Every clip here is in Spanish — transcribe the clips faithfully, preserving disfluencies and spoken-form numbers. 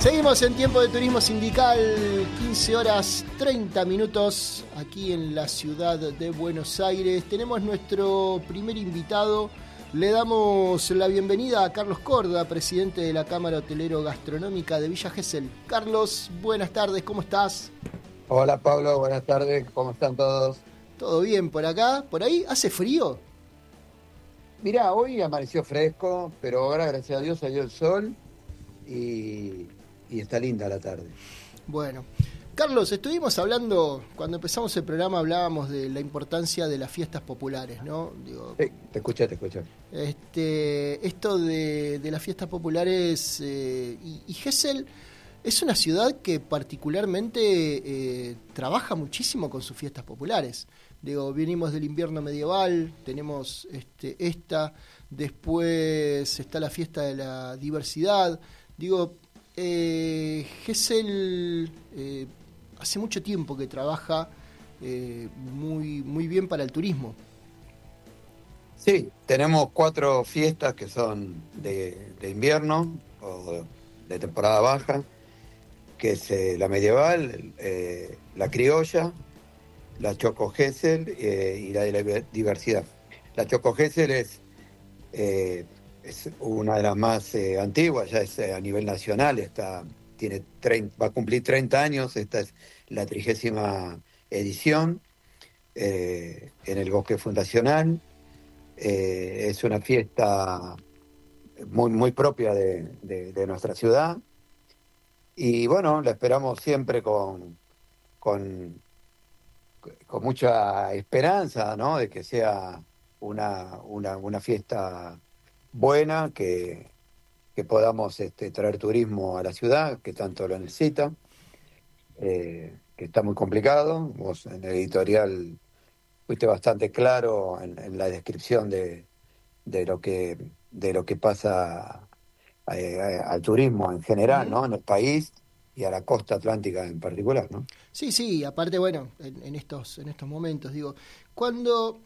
Seguimos en Tiempo de Turismo Sindical, quince horas treinta minutos, aquí en la ciudad de Buenos Aires. Tenemos nuestro primer invitado. Le damos la bienvenida a Carlos Corda, presidente de la Cámara Hotelero Gastronómica de Villa Gesell. Carlos, buenas tardes, ¿cómo estás? Hola Pablo, buenas tardes, ¿cómo están todos? ¿Todo bien por acá? ¿Por ahí hace frío? Mirá, hoy amaneció fresco, pero ahora gracias a Dios salió el sol y, y está linda la tarde. Bueno, Carlos, estuvimos hablando, cuando empezamos el programa hablábamos de la importancia de las fiestas populares, ¿no? Digo, sí, te escuché, te escuché. Este, esto de, de las fiestas populares eh, y, y Gesell es una ciudad que particularmente eh, trabaja muchísimo con sus fiestas populares. Digo, venimos del invierno medieval, tenemos este, esta, después está la fiesta de la diversidad. Digo, eh, Gesell eh, hace mucho tiempo que trabaja eh, muy, muy bien para el turismo. Sí, tenemos cuatro fiestas que son de, de invierno o de temporada baja, que es eh, la medieval, eh, la criolla, la Choco Gesell eh, y la de la diversidad. La Choco Gesell es, eh, es una de las más eh, antiguas, ya es eh, a nivel nacional, está, tiene treinta, va a cumplir treinta años, esta es la trigésima edición eh, en el Bosque Fundacional. Eh, es una fiesta muy, muy propia de, de, de nuestra ciudad y bueno, la esperamos siempre con, con con mucha esperanza, ¿no? De que sea una, una, una fiesta buena, que, que podamos este, traer turismo a la ciudad, que tanto lo necesita, eh, que está muy complicado. Vos en el editorial fuiste bastante claro en, en la descripción de, de lo que de lo que pasa eh, al turismo en general, ¿no? En el país y a la costa atlántica en particular, ¿no? Sí, sí, aparte, bueno, en, en estos en estos momentos, digo, cuando,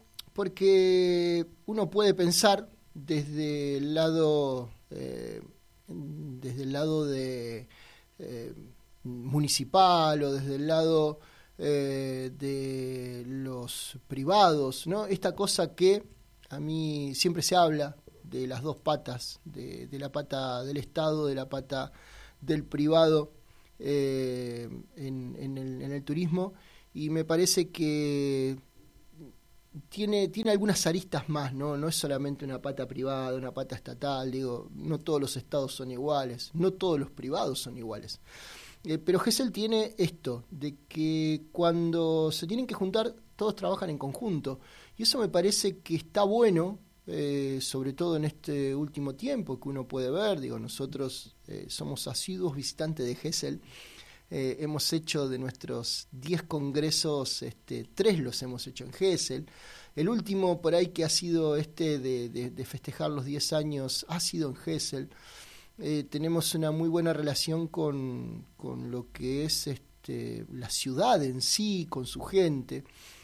porque uno puede pensar desde el lado, eh, desde el lado de eh, municipal o desde el lado eh, de los privados, ¿no? Esta cosa que a mí siempre se habla de las dos patas, de, de la pata del Estado, de la pata del privado. Eh, en, en, el, en el turismo, y me parece que tiene, tiene algunas aristas más, ¿no? No es solamente una pata privada, una pata estatal, digo, no todos los estados son iguales, no todos los privados son iguales. Eh, pero Gesell tiene esto, de que cuando se tienen que juntar, todos trabajan en conjunto, y eso me parece que está bueno. Eh, sobre todo en este último tiempo que uno puede ver, digo, nosotros eh, somos asiduos visitantes de Gesell, eh, hemos hecho de nuestros diez congresos, este, tres los hemos hecho en Gesell, el último por ahí que ha sido este de, de, de festejar los diez años ha sido en Gesell. Eh, tenemos una muy buena relación con, con lo que es este, la ciudad en sí, con su gente,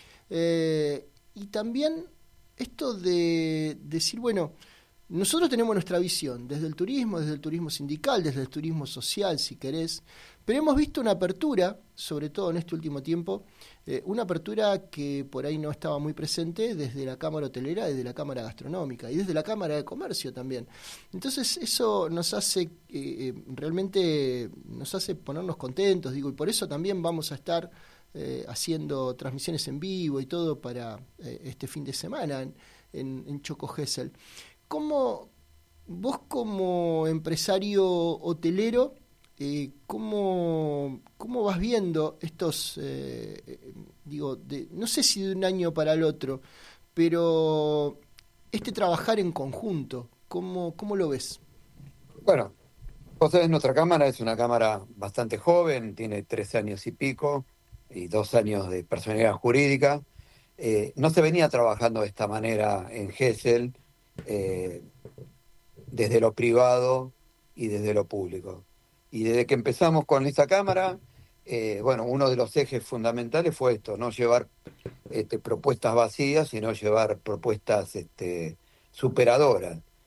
eh, y también esto de decir, bueno, nosotros tenemos nuestra visión, desde el turismo, desde el turismo sindical, desde el turismo social, si querés, pero hemos visto una apertura, sobre todo en este último tiempo, eh, una apertura que por ahí no estaba muy presente desde la Cámara Hotelera, desde la Cámara Gastronómica y desde la Cámara de Comercio también. Entonces eso nos hace, eh, realmente nos hace ponernos contentos, digo, y por eso también vamos a estar Eh, haciendo transmisiones en vivo y todo para eh, este fin de semana en, en, en Choco Gesell. ¿Cómo, vos como empresario hotelero, eh, cómo, cómo vas viendo estos, eh, eh, digo, de, no sé si de un año para el otro, pero este trabajar en conjunto, ¿cómo, cómo lo ves? Bueno, vos sabés, nuestra cámara es una cámara bastante joven, tiene tres años y pico, y dos años de personalidad jurídica. Eh, no se venía trabajando de esta manera en Gesell, eh, desde lo privado y desde lo público. Y desde que empezamos con esta cámara, eh, bueno, uno de los ejes fundamentales fue esto, no llevar este, propuestas vacías, sino llevar propuestas este, superadoras.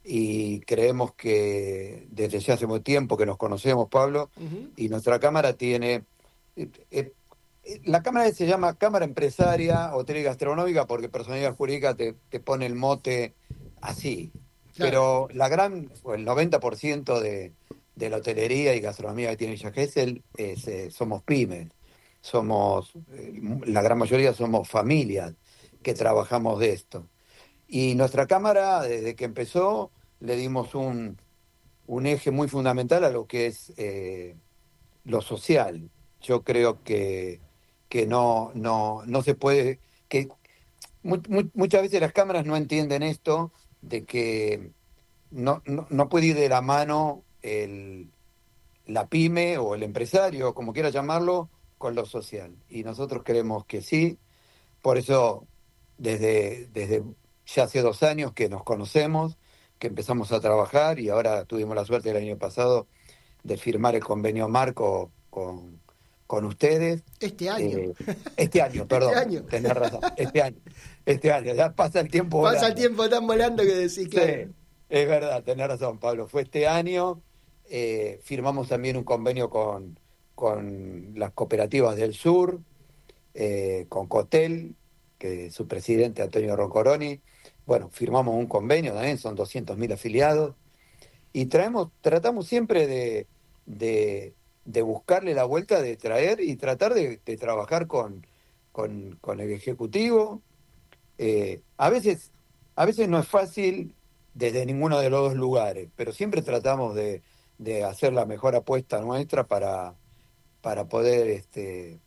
y creemos que desde ya hace mucho tiempo que nos conocemos, Pablo, Ujú. y nuestra cámara tiene... eh, eh, la cámara se llama Cámara Empresaria Hotel y Gastronómica porque personalidad jurídica te, te pone el mote así, Claro. pero la gran, o el noventa por ciento de, de la hotelería y gastronomía que tiene Villa Gesell es, eh, somos pymes, somos, eh, la gran mayoría somos familias que trabajamos de esto. Y nuestra cámara, desde que empezó, le dimos un, un eje muy fundamental a lo que es eh, lo social. Yo creo que, que no, no, no se puede, que mu- mu- muchas veces las cámaras no entienden esto de que no, no, no puede ir de la mano el, la pyme o el empresario, como quiera llamarlo, con lo social. Y nosotros creemos que sí, por eso desde, desde ya hace dos años que nos conocemos, que empezamos a trabajar y ahora tuvimos la suerte el año pasado de firmar el convenio marco con, con ustedes. Este año. Eh, este año, Este perdón, año. tenés razón, este año, este año, ya pasa el tiempo Pasa el volando. tiempo tan volando que decís, Sí, claro. es verdad, tenés razón, Pablo. Fue este año, eh, firmamos también un convenio con, con las cooperativas del sur, eh, con Cotel, que su presidente Antonio Roncoroni. Bueno, firmamos un convenio también, son doscientos mil afiliados, y traemos, tratamos siempre de, de, de buscarle la vuelta, de traer y tratar de, de trabajar con, con, con el Ejecutivo. Eh, a veces, a veces no es fácil desde ninguno de los dos lugares, pero siempre tratamos de, de hacer la mejor apuesta nuestra para, para poder este,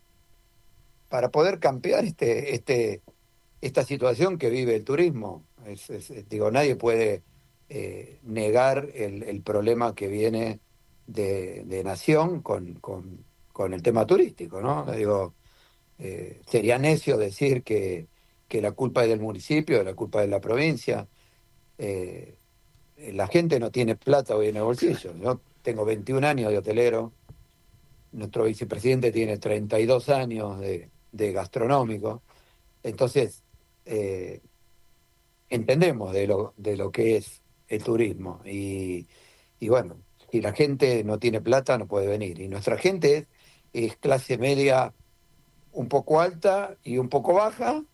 para poder campear este, este, esta situación que vive el turismo. Es, es- digo, nadie puede eh, negar el, el problema que viene de, de Nación con, con, con el tema turístico, ¿no? Digo, eh, sería necio decir que, que la culpa es del municipio, la culpa es de la provincia. Eh, la gente no tiene plata hoy en el bolsillo. Yo tengo veintiún años de hotelero, nuestro vicepresidente tiene treinta y dos años de, de gastronómico, entonces eh, entendemos de lo, de lo que es el turismo y, y bueno, si la gente no tiene plata no puede venir. Y nuestra gente es, es clase media un poco alta y un poco baja,